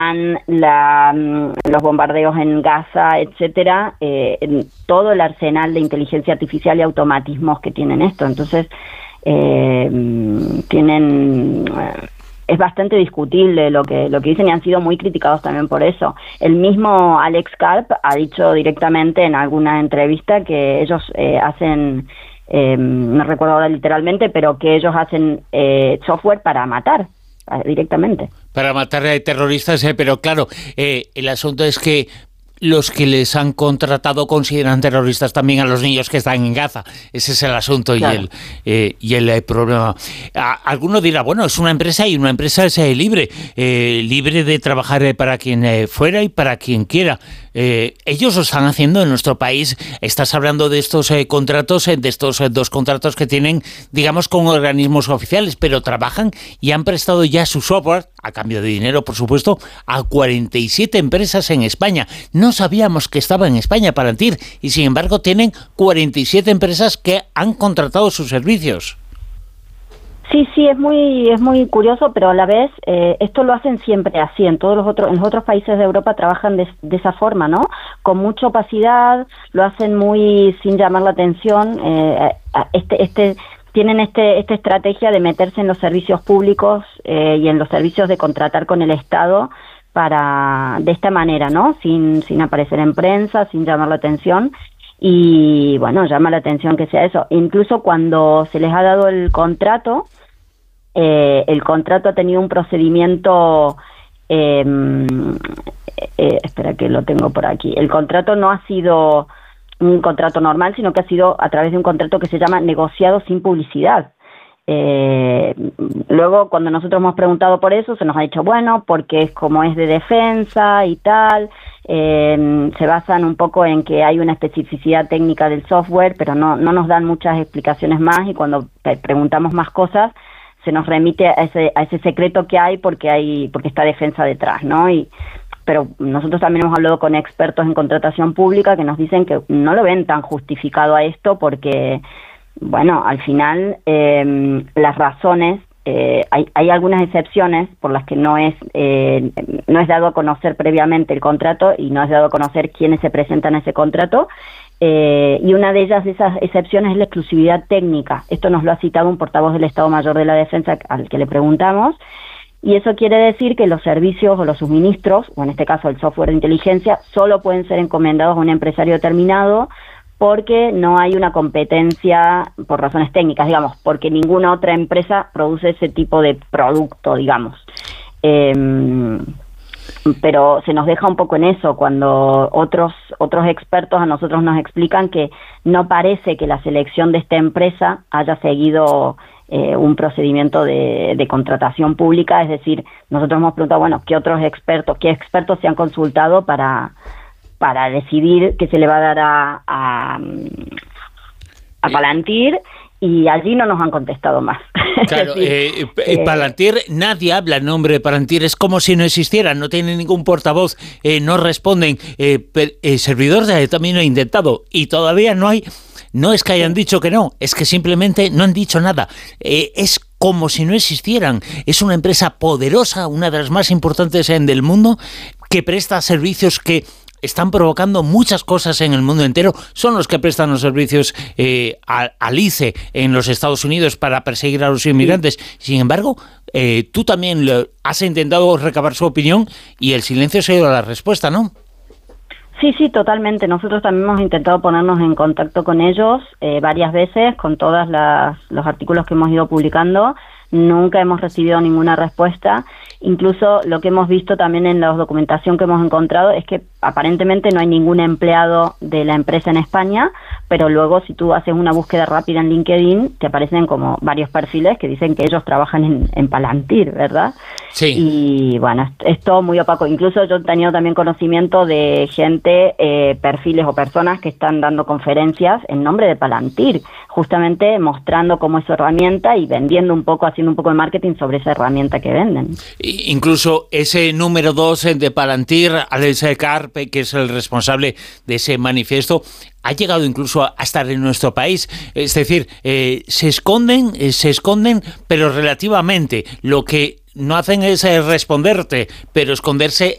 los bombardeos en Gaza, etcétera, en todo el arsenal de inteligencia artificial y automatismos que tienen esto. Entonces, es bastante discutible lo que dicen y han sido muy criticados también por eso. El mismo Alex Karp ha dicho directamente en alguna entrevista que ellos hacen, no recuerdo ahora literalmente, pero que ellos hacen software para matar directamente. Para matar a terroristas, pero claro, el asunto es que los que les han contratado consideran terroristas también a los niños que están en Gaza. Ese es el asunto, claro. y el problema. Alguno dirá, bueno, es una empresa y una empresa es libre de trabajar para quien fuera y para quien quiera. Ellos lo están haciendo en nuestro país. Estás hablando de estos contratos, de estos 2 contratos que tienen, digamos, con organismos oficiales, pero trabajan y han prestado ya su software, a cambio de dinero, por supuesto, a 47 empresas en España. No sabíamos que estaba en España Palantir y, sin embargo, tienen 47 empresas que han contratado sus servicios. Sí, es muy curioso, pero a la vez esto lo hacen siempre así. En los otros países de Europa trabajan de esa forma, ¿no? Con mucha opacidad, lo hacen muy sin llamar la atención. Tienen esta estrategia de meterse en los servicios públicos y en los servicios de contratar con el Estado de esta manera, ¿no? Sin aparecer en prensa, sin llamar la atención. Y bueno, llama la atención que sea eso. Incluso cuando se les ha dado el contrato ha tenido un procedimiento, espera que lo tengo por aquí. El contrato no ha sido un contrato normal, sino que ha sido a través de un contrato que se llama negociado sin publicidad. Luego, cuando nosotros hemos preguntado por eso, se nos ha dicho, bueno, porque es como es de defensa y tal, se basan un poco en que hay una especificidad técnica del software, pero no nos dan muchas explicaciones más, y cuando preguntamos más cosas, se nos remite a ese secreto que hay porque está defensa detrás, ¿no? Pero nosotros también hemos hablado con expertos en contratación pública que nos dicen que no lo ven tan justificado a esto porque, bueno, al final las razones, hay algunas excepciones por las que no es dado a conocer previamente el contrato y no es dado a conocer quiénes se presentan a ese contrato, y una de ellas, de esas excepciones, es la exclusividad técnica. Esto nos lo ha citado un portavoz del Estado Mayor de la Defensa al que le preguntamos, y eso quiere decir que los servicios o los suministros, o en este caso el software de inteligencia, solo pueden ser encomendados a un empresario determinado, porque no hay una competencia por razones técnicas, digamos, porque ninguna otra empresa produce ese tipo de producto, digamos. Pero se nos deja un poco en eso cuando otros expertos a nosotros nos explican que no parece que la selección de esta empresa haya seguido un procedimiento de contratación pública. Es decir, nosotros hemos preguntado, bueno, qué expertos se han consultado para decidir qué se le va a dar a Palantir, y allí no nos han contestado más. Claro, Palantir, nadie habla en nombre de Palantir, es como si no existieran, no tienen ningún portavoz, no responden. El servidor también lo ha intentado y todavía no hay. No es que hayan dicho que no, es que simplemente no han dicho nada. Es como si no existieran. Es una empresa poderosa, una de las más importantes del mundo, que presta servicios que están provocando muchas cosas en el mundo entero. Son los que prestan los servicios al ICE en los Estados Unidos para perseguir a los inmigrantes. Sin embargo, tú también has intentado recabar su opinión y el silencio ha sido la respuesta, ¿no? Sí, totalmente. Nosotros también hemos intentado ponernos en contacto con ellos varias veces, con todos los artículos que hemos ido publicando. Nunca hemos recibido ninguna respuesta. Incluso lo que hemos visto también en la documentación que hemos encontrado es que aparentemente no hay ningún empleado de la empresa en España, pero luego si tú haces una búsqueda rápida en LinkedIn te aparecen como varios perfiles que dicen que ellos trabajan en Palantir, ¿verdad? Sí. Y bueno, es todo muy opaco. Incluso yo he tenido también conocimiento de gente, perfiles o personas que están dando conferencias en nombre de Palantir, justamente mostrando cómo es su herramienta y vendiendo un poco, haciendo un poco de marketing sobre esa herramienta que venden. Incluso ese número 2 de Palantir, Alex Karp, que es el responsable de ese manifiesto, ha llegado incluso a estar en nuestro país. Es decir, se esconden, pero relativamente. Lo que no hacen es responderte, pero esconderse